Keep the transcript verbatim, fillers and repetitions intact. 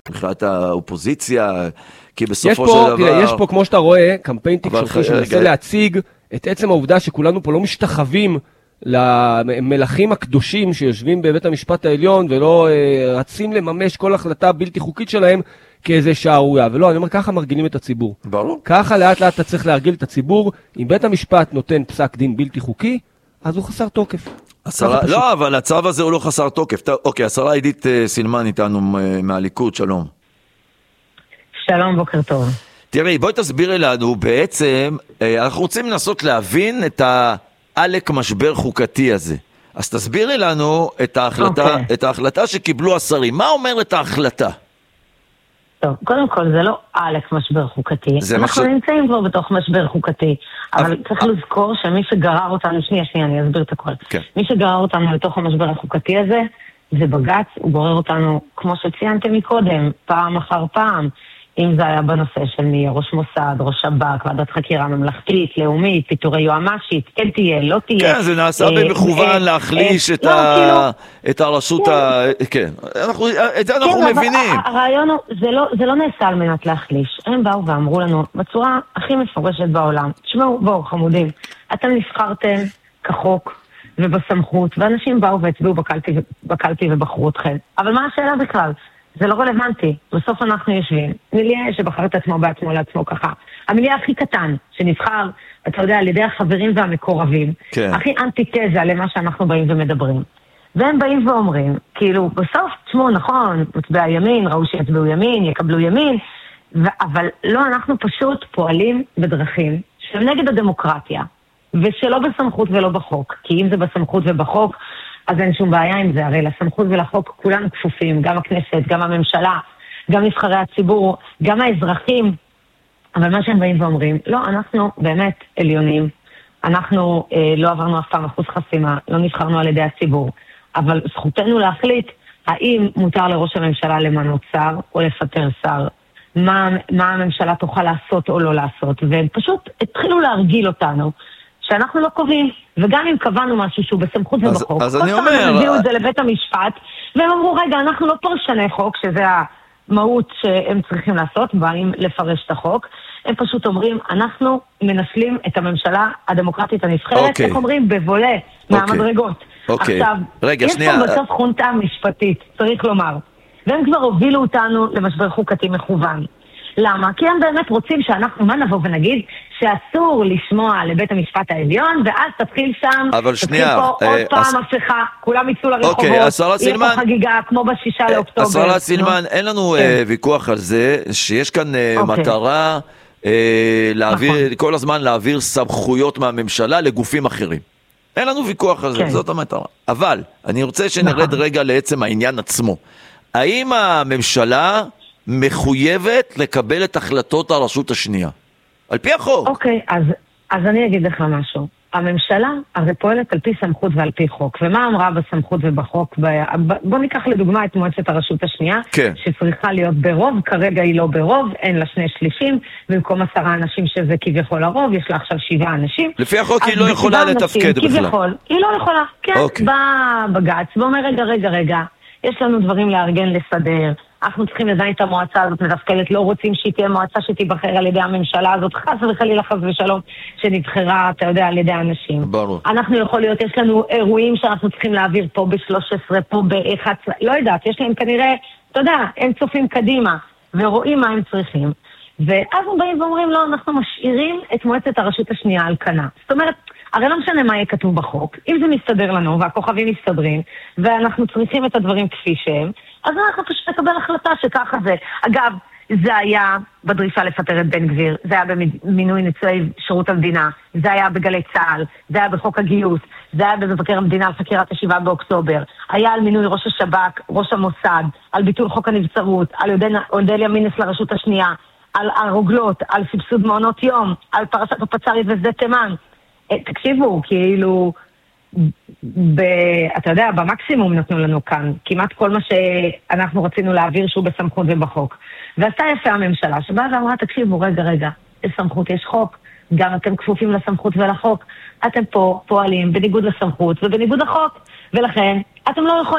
מבחינת האופוזיציה, כי בסופו יש פה, של דבר... תראה, יש פה, כמו שאתה רואה, קמפיין תקשורתי שמנסה להציג את עצם העובדה שכולנו פה לא משתחווים למלכים הקדושים שיושבים בבית המשפט העליון ולא אה, רצים לממש כל החלטה בלתי חוקית שלהם כאיזה שערוריה. ולא, אני אומר, ככה מרגילים את הציבור. ברור. ככה לאט לאט אתה צריך להרגיל את הציבור. אם בית המשפט נותן פסק דין בלתי חוקי, אז הוא חסר תוקף. השרה, לא, אבל הצו הזה הוא לא חסר תוקף. אוקיי, השרה עידית סילמן איתנו מהליכוד, שלום. שלום, בוקר טוב. תראי, בואי תסבירי לנו, בעצם, אנחנו רוצים לנסות להבין את העלק משבר חוקתי הזה. אז תסבירי לנו את ההחלטה, okay. את ההחלטה שקיבלו השרים. מה אומרת ההחלטה? טוב, קודם כל, זה לא עלק משבר חוקתי. אנחנו מש... נמצאים כבר בתוך משבר חוקתי. אבל, אבל צריך לזכור שמי שגרר אותנו, שנייה, שנייה, אני אסביר את הכל. Okay. מי שגרר אותנו לתוך המשבר החוקתי הזה, זה בג"ץ, הוא גורר אותנו, כמו שציינתם מקודם, פעם אחר פעם. אם זה היה בנושא של מי, ראש מוסד, ראש שב"כ, ועדת חקירה ממלכתית, לאומית, פיטורי יועמ"שית, כן תהיה, לא תהיה. כן, זה נעשה במכוון להחליש את הרשות ה... כן, את זה אנחנו מבינים. הרעיון הוא, זה לא נעשה על מנת להחליש. הם באו ואמרו לנו, בצורה הכי מפורשת בעולם, תשמעו, בואו, חמודים, אתם נבחרתם כחוק ובסמכות, ואנשים באו והצביעו בקלפי ובחרו אתכם. אבל מה השאלה בכלל? זה לא רלוונטי. בסוף אנחנו יושבים. מיליה שבחר את עצמו בעצמו לעצמו ככה. המיליה הכי קטן, שנבחר, אתה יודע, על ידי החברים והמקורבים, כן. הכי אנטיתזה למה שאנחנו באים ומדברים. והם באים ואומרים, כאילו, בסוף, תשמעו, נכון, מצביע ימין, ראו שיצביעו ימין, יקבלו ימין, ו- אבל לא, אנחנו פשוט פועלים בדרכים שהם נגד הדמוקרטיה, ושלא בסמכות ולא בחוק. כי אם זה בסמכות ובחוק, אז אין שום בעיה עם זה, הרי לסמכות ולחוק כולנו כפופים, גם הכנסת, גם הממשלה, גם נבחרי הציבור, גם האזרחים, אבל מה שהם באים ואומרים, לא, אנחנו באמת עליונים, אנחנו אה, לא עברנו אף פעם אחוז חסימה, לא נבחרנו על ידי הציבור, אבל זכותנו להחליט האם מותר לראש הממשלה למנות שר או לפטר שר, מה, מה הממשלה תוכל לעשות או לא לעשות, והם פשוט התחילו להרגיל אותנו, שאנחנו לא קובעים, וגם אם קבענו משהו שהוא בסמכות ובחוק, אז אני אומר... הם הביאו את זה לבית המשפט, והם אמרו, רגע, אנחנו לא פרשני חוק, שזה המהות שהם צריכים לעשות, באים לפרש את החוק, הם פשוט אומרים, אנחנו מנסלים את הממשלה הדמוקרטית הנבחרת, איך אומרים, בבולה, מהמדרגות. עכשיו, יש פה בסוף חונטה משפטית, צריך לומר, והם כבר הובילו אותנו למשבר חוקתי מכוון. למה? כי הם באמת רוצים שאנחנו, מה נבוא ונגיד, שאסור לשמוע לבית המשפט העליון, ואז תתחיל שם, אבל שנייה, תתחיל פה עוד פעם הפכה, כולם יצאו לרחובות, יהיה פה חגיגה, כמו בשישה לאוקטובר. השרה סילמן, אין לנו ויכוח על זה, שיש כאן מטרה להעביר, כל הזמן להעביר סמכויות מהממשלה לגופים אחרים. אין לנו ויכוח על זה, זאת המטרה. אבל, אני רוצה שנרד רגע לעצם העניין עצמו. האם הממשלה מחויבת לקבל את החלטות הרשות השנייה? על פי החוק. אוקיי, אז, אז אני אגיד לך משהו. הממשלה הרי פועלת על פי סמכות ועל פי חוק. ומה אמרה בסמכות ובחוק? ב... בוא ניקח לדוגמה את מועצת הרשות השנייה, כן. שצריכה להיות ברוב, כרגע היא לא ברוב, אין לה שני שלישים, במקום עשרה אנשים שזה כביכול הרוב, יש לה עכשיו שבעה אנשים. לפי החוק היא לא יכולה לתפקד בכלל. כביכול, היא לא יכולה, כן, אוקיי. בא בג"ץ ואומר רגע, רגע, רגע, יש לנו דברים לארגן, לסדר, אנחנו צריכים לדעת את המועצה הזאת מתפקדת, לא רוצים שהיא תהיה מועצה שתיבחר על ידי הממשלה הזאת, חס וחלילה חס ושלום, שנבחרה, אתה יודע, על ידי אנשים. ברור. אנחנו יכול להיות, יש לנו אירועים שאנחנו צריכים להעביר פה ב-שלוש עשרה, פה ב-אחת עשרה, לא יודעת, יש להם כנראה, אתה יודע, הם צופים קדימה, ורואים מה הם צריכים, ואז הם באים ואומרים, לא, אנחנו משאירים את מועצת הרשות השנייה על כנה. זאת אומרת, הרי לא משנה מה יהיה כתוב בחוק, אם זה מסתדר לנו, והכוכבים מסתדרים, ואנחנו צריכים את הדברים כפי שהם, אז אנחנו פשוט נקבל החלטה שככה זה. אגב, זה היה בדרישה לפטר את בן גביר, זה היה במינוי נציב שירות המדינה, זה היה בגלי צה"ל, זה היה בחוק הגיוס, זה היה במבקר המדינה על חקירת השבעה באוקטובר, היה על מינוי ראש השב"כ, ראש המוסד, על ביטול חוק הנבצרות, על אודליה מינס לרשות השנייה, על הרוגלות, על סבסוד מעונות יום, על פרשת הפצ"רית ושדה תימן. תקשיבו, כאילו, ב, אתה יודע, במקסימום נתנו לנו כאן, כמעט כל מה שאנחנו רצינו להעביר שהוא בסמכות ובחוק. ועשתה יפה הממשלה, שבאה ואמרה, תקשיבו, רגע, רגע, יש סמכות, יש חוק, גם אתם כפופים לסמכות ולחוק, אתם פה פועלים בניגוד לסמכות ובניגוד לחוק, ולכן אתם לא יכולים